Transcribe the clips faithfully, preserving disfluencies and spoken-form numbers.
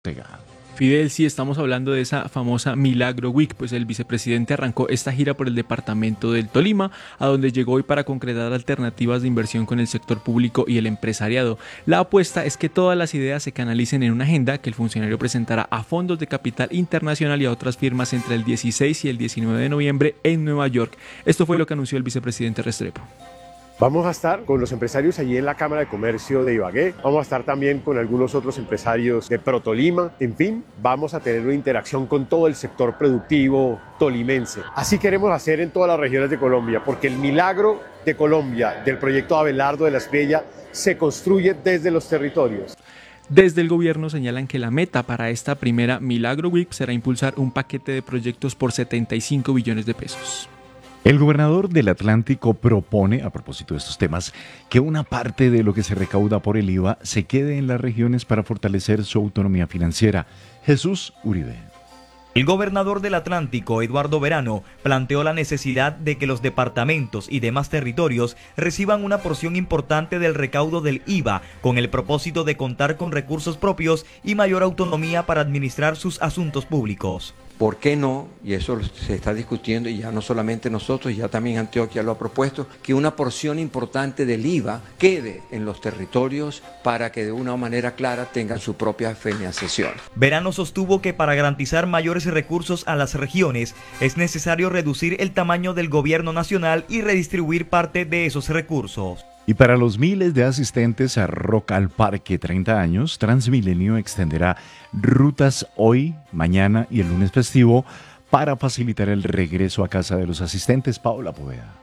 Fidel, sí, estamos hablando de esa famosa Milagro Week, pues el vicepresidente arrancó esta gira por el departamento del Tolima, a donde llegó hoy para concretar alternativas de inversión con el sector público y el empresariado. La apuesta es que todas las ideas se canalicen en una agenda que el funcionario presentará a fondos de capital internacional y a otras firmas entre el dieciséis y el diecinueve de noviembre en Nueva York. Esto fue lo que anunció el vicepresidente Restrepo. Vamos a estar con los empresarios allí en la Cámara de Comercio de Ibagué, vamos a estar también con algunos otros empresarios de Protolima, en fin, vamos a tener una interacción con todo el sector productivo tolimense. Así queremos hacer en todas las regiones de Colombia, porque el milagro de Colombia, del proyecto Abelardo de la Espriella, se construye desde los territorios. Desde el gobierno señalan que la meta para esta primera Milagro Week será impulsar un paquete de proyectos por setenta y cinco billones de pesos. El gobernador del Atlántico propone, a propósito de estos temas, que una parte de lo que se recauda por el I V A se quede en las regiones para fortalecer su autonomía financiera. Jesús Uribe. El gobernador del Atlántico, Eduardo Verano, planteó la necesidad de que los departamentos y demás territorios reciban una porción importante del recaudo del I V A, con el propósito de contar con recursos propios y mayor autonomía para administrar sus asuntos públicos. ¿Por qué no? Y eso se está discutiendo, y ya no solamente nosotros, ya también Antioquia lo ha propuesto, que una porción importante del I V A quede en los territorios para que de una manera clara tengan su propia financiación. Verano sostuvo que para garantizar mayores recursos a las regiones es necesario reducir el tamaño del gobierno nacional y redistribuir parte de esos recursos. Y para los miles de asistentes a Rock al Parque treinta años, Transmilenio extenderá rutas hoy, mañana y el lunes festivo para facilitar el regreso a casa de los asistentes. Paola Poveda.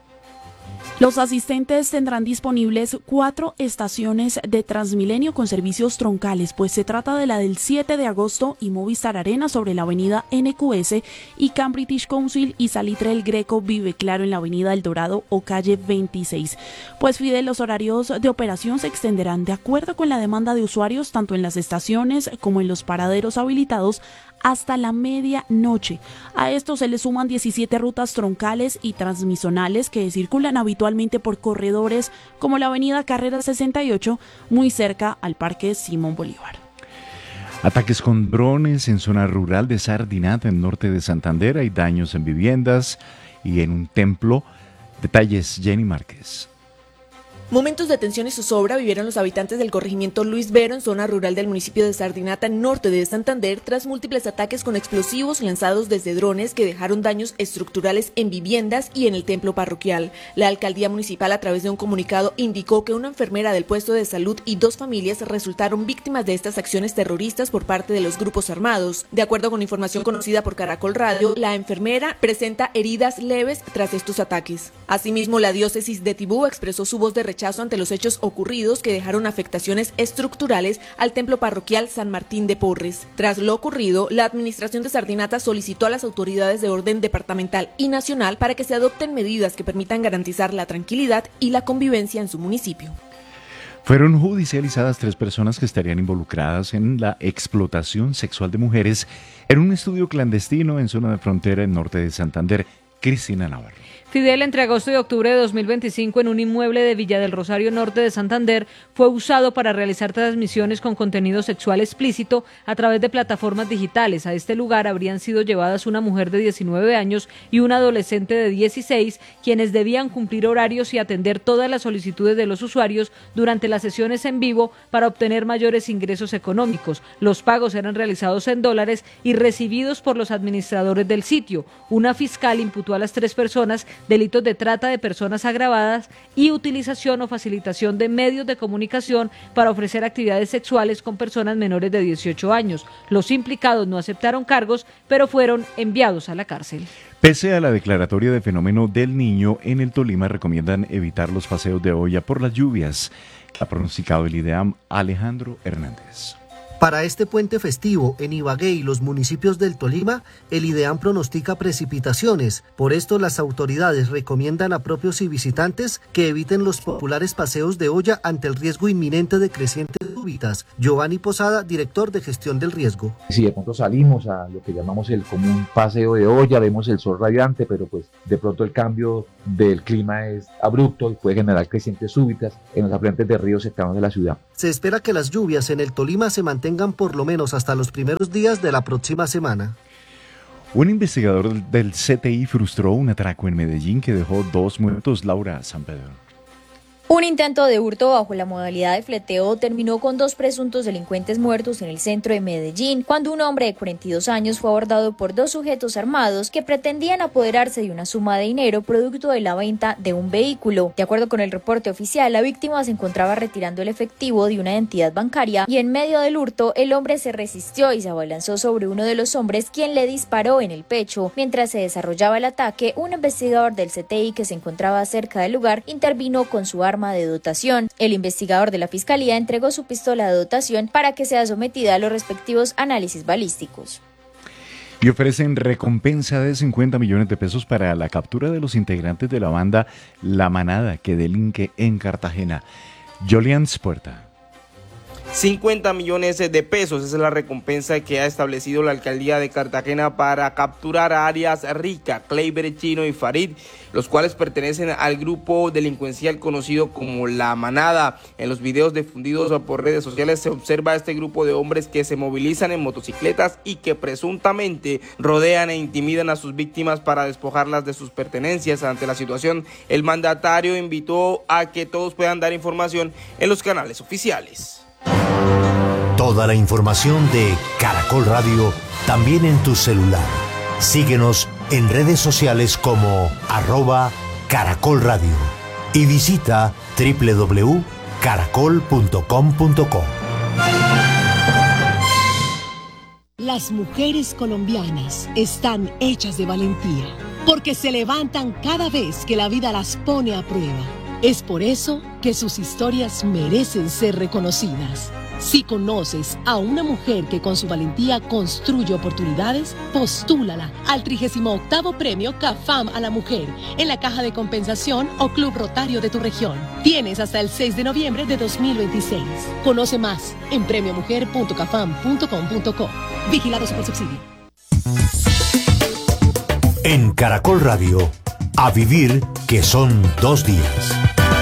Los asistentes tendrán disponibles cuatro estaciones de Transmilenio con servicios troncales, pues se trata de la del siete de agosto y Movistar Arena sobre la avenida N Q S y Cambridge Council y Salitre El Greco Vive Claro en la avenida El Dorado o calle veintiséis. Pues Fidel, los horarios de operación se extenderán de acuerdo con la demanda de usuarios tanto en las estaciones como en los paraderos habilitados hasta la medianoche. A esto se le suman diecisiete rutas troncales y transmisonales que circulan habitualmente por corredores como la avenida Carrera sesenta y ocho, muy cerca al Parque Simón Bolívar. Ataques con drones en zona rural de Sardinata, en norte de Santander. Hay daños en viviendas y en un templo. Detalles, Jenny Márquez. Momentos de tensión y zozobra vivieron los habitantes del corregimiento Luis Vero en zona rural del municipio de Sardinata, norte de Santander, tras múltiples ataques con explosivos lanzados desde drones que dejaron daños estructurales en viviendas y en el templo parroquial. La alcaldía municipal, a través de un comunicado, indicó que una enfermera del puesto de salud y dos familias resultaron víctimas de estas acciones terroristas por parte de los grupos armados. De acuerdo con información conocida por Caracol Radio, la enfermera presenta heridas leves tras estos ataques. Asimismo, la diócesis de Tibú expresó su voz de rechazo ante los hechos ocurridos que dejaron afectaciones estructurales al templo parroquial San Martín de Porres. Tras lo ocurrido, la administración de Sardinata solicitó a las autoridades de orden departamental y nacional para que se adopten medidas que permitan garantizar la tranquilidad y la convivencia en su municipio. Fueron judicializadas tres personas que estarían involucradas en la explotación sexual de mujeres en un estudio clandestino en zona de frontera en norte de Santander. Cristina Navarro. Fidel, entre agosto y octubre de dos mil veinticinco, en un inmueble de Villa del Rosario Norte de Santander, fue usado para realizar transmisiones con contenido sexual explícito a través de plataformas digitales. A este lugar habrían sido llevadas una mujer de diecinueve años y un adolescente de dieciséis, quienes debían cumplir horarios y atender todas las solicitudes de los usuarios durante las sesiones en vivo para obtener mayores ingresos económicos. Los pagos eran realizados en dólares y recibidos por los administradores del sitio. Una fiscal imputó a las tres personas delitos de trata de personas agravadas y utilización o facilitación de medios de comunicación para ofrecer actividades sexuales con personas menores de dieciocho años. Los implicados no aceptaron cargos, pero fueron enviados a la cárcel. Pese a la declaratoria de fenómeno del Niño, en el Tolima recomiendan evitar los paseos de olla por las lluvias. Ha pronosticado el IDEAM Alejandro Hernández. Para este puente festivo en Ibagué y los municipios del Tolima, el IDEAM pronostica precipitaciones. Por esto, las autoridades recomiendan a propios y visitantes que eviten los populares paseos de olla ante el riesgo inminente de crecientes lluvias. súbitas. Giovanni Posada, director de gestión del riesgo. Si de pronto salimos a lo que llamamos el común paseo de olla, vemos el sol radiante, pero pues de pronto el cambio del clima es abrupto y puede generar crecientes súbitas en los afluentes de ríos cercanos de la ciudad. Se espera que las lluvias en el Tolima se mantengan por lo menos hasta los primeros días de la próxima semana. Un investigador del C T I frustró un atraco en Medellín que dejó dos muertos. Laura San Pedro. Un intento de hurto bajo la modalidad de fleteo terminó con dos presuntos delincuentes muertos en el centro de Medellín, cuando un hombre de cuarenta y dos años fue abordado por dos sujetos armados que pretendían apoderarse de una suma de dinero producto de la venta de un vehículo. De acuerdo con el reporte oficial, la víctima se encontraba retirando el efectivo de una entidad bancaria y en medio del hurto el hombre se resistió y se abalanzó sobre uno de los hombres, quien le disparó en el pecho. Mientras se desarrollaba el ataque, un investigador del C T I que se encontraba cerca del lugar intervino con su arma de dotación. El investigador de la Fiscalía entregó su pistola de dotación para que sea sometida a los respectivos análisis balísticos. Y ofrecen recompensa de cincuenta millones de pesos para la captura de los integrantes de la banda La Manada que delinque en Cartagena. Jolian Puerta. cincuenta millones de pesos es la recompensa que ha establecido la alcaldía de Cartagena para capturar a Arias Rica, Kleiber Chino y Farid, los cuales pertenecen al grupo delincuencial conocido como La Manada. En los videos difundidos por redes sociales se observa a este grupo de hombres que se movilizan en motocicletas y que presuntamente rodean e intimidan a sus víctimas para despojarlas de sus pertenencias. Ante la situación, el mandatario invitó a que todos puedan dar información en los canales oficiales. Toda la información de Caracol Radio también en tu celular. Síguenos en redes sociales como arroba Caracol Radio y visita doble u doble u doble u punto caracol punto com punto co. Las mujeres colombianas están hechas de valentía porque se levantan cada vez que la vida las pone a prueba. Es por eso que sus historias merecen ser reconocidas. Si conoces a una mujer que con su valentía construye oportunidades, postúlala al trigésimo octavo Premio CAFAM a la Mujer en la Caja de Compensación o Club Rotario de tu región. Tienes hasta el seis de noviembre de dos mil veintiséis. Conoce más en premio mujer punto cafam punto com punto co. Vigilado Supersubsidio. En Caracol Radio, a vivir que son dos días.